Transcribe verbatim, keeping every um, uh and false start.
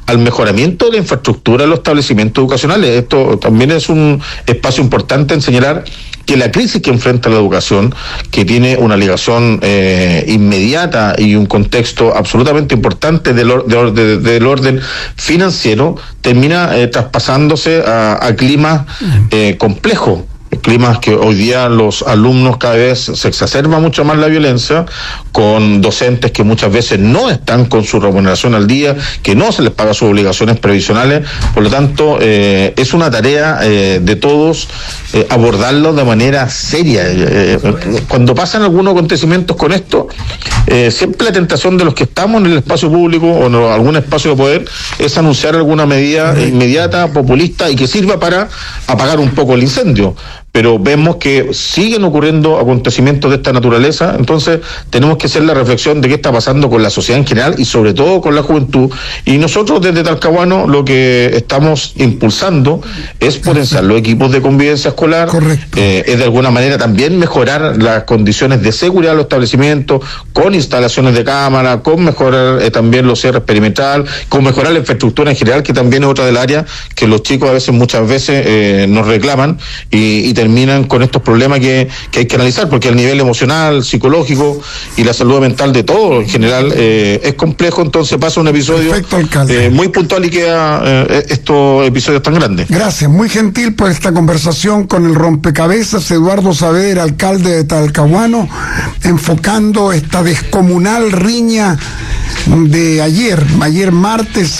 al mejoramiento de la infraestructura de los establecimientos educacionales. Esto también es un espacio importante en señalar que la crisis que enfrenta la educación, que tiene una ligación eh, inmediata y un contexto absolutamente importante del, or, de, de, del orden financiero, termina eh, traspasándose a, a climas eh, complejos. Climas que hoy día los alumnos cada vez se exacerba mucho más la violencia, con docentes que muchas veces no están con su remuneración al día, que no se les paga sus obligaciones previsionales. Por lo tanto, eh, es una tarea eh, de todos eh, abordarlo de manera seria. Eh, cuando pasan algunos acontecimientos con esto, eh, siempre la tentación de los que estamos en el espacio público o en algún espacio de poder es anunciar alguna medida inmediata, populista y que sirva para apagar un poco el incendio. Pero vemos que siguen ocurriendo acontecimientos de esta naturaleza, entonces tenemos que hacer la reflexión de qué está pasando con la sociedad en general y sobre todo con la juventud. Y nosotros desde Talcahuano lo que estamos impulsando es potenciar los equipos de convivencia escolar, eh, es de alguna manera también mejorar las condiciones de seguridad de los establecimientos, con instalaciones de cámara, con mejorar eh, también los cierres perimetral, con mejorar la infraestructura en general, que también es otra del área que los chicos a veces, muchas veces eh, nos reclaman y, y terminan con estos problemas que, que hay que analizar, porque el nivel emocional, psicológico y la salud mental de todo en general eh, es complejo. Entonces pasa un episodio eh, muy puntual y queda eh, estos episodios tan grandes. Gracias, muy gentil por esta conversación con el rompecabezas Eduardo Saavedra, alcalde de Talcahuano, enfocando esta descomunal riña de ayer, ayer martes.